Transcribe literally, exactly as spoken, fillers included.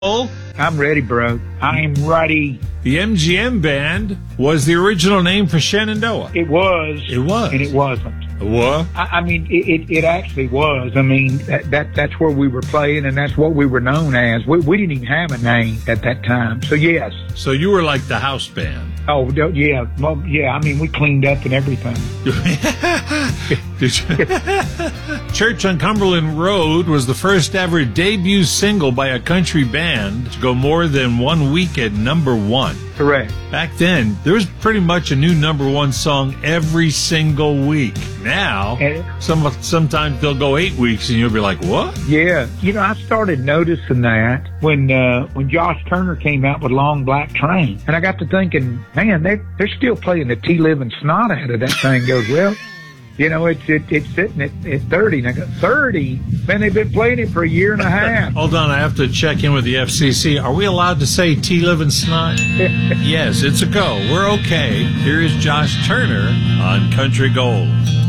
Oh, I'm ready, bro. I'm ready. the M G M Band was the original name for Shenandoah. It was. It was. And it wasn't. What? I, I mean, it, it, it actually was. I mean, that, that that's where we were playing, and that's what we were known as. We, we didn't even have a name at that time. So, yes. So you were like the house band. Oh, don't- yeah. Well, yeah, I mean, we cleaned up and everything. Did you- Church on Cumberland Road was the first ever debut single by a country band to go more than one week at number one. Correct. Back then, there was pretty much a new number one song every single week. Now, And- some sometimes they'll go eight weeks and you'll be like, what? Yeah. You know, I started noticing that when uh, when Josh Turner came out with Long Black Train. And I got to thinking, man, they're, they're still playing the T-Living Snot out of that thing. Goes, well, you know, it's it, it's sitting at, at thirty. And I go, thirty? Man, they've been playing it for a year and a half. Hold on, I have to check in with the F C C. Are we allowed to say T-Living Snot? Yes, it's a go. We're okay. Here is Josh Turner on Country Gold.